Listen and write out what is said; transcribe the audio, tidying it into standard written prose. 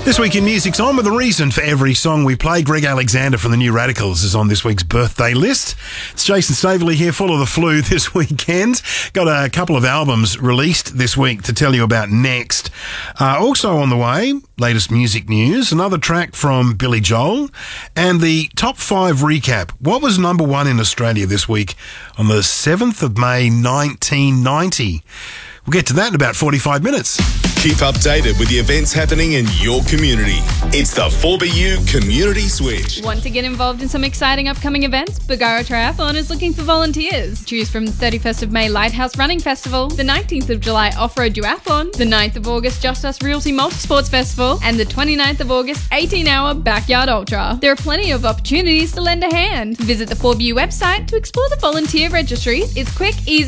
This week in Music's on with a reason for every song we play. Greg Alexander from the New Radicals is on this week's birthday list. It's Jason Staveley here, full of the flu this weekend. Got a couple of albums released this week to tell you about next. Also on the way, latest music news, another track from Billy Joel, and the top 5 recap. What was number 1 in Australia this week on the 7th of May 1990? We'll get to that in about 45 minutes. Keep updated with the events happening in your community. It's the 4BU Community Switch. Want to get involved in some exciting upcoming events? Bargara Triathlon is looking for volunteers. Choose from the 31st of May Lighthouse Running Festival, the 19th of July Off-Road Duathlon, the 9th of August Just Us Realty Multisports Festival, and the 29th of August 18-hour Backyard Ultra. There are plenty of opportunities to lend a hand. Visit the 4BU website to explore the volunteer registries. It's quick, easy,